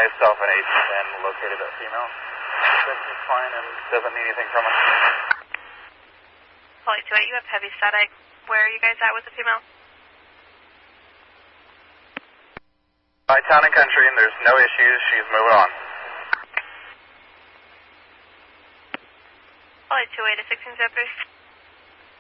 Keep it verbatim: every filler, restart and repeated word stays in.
myself and H ten located that female. Everything's fine and doesn't need anything from us. Polly two eight, you have heavy static. Where are you guys at with the female? By town and country, and there's no issues. She's moving on. Polly two eight to sixteen zero three.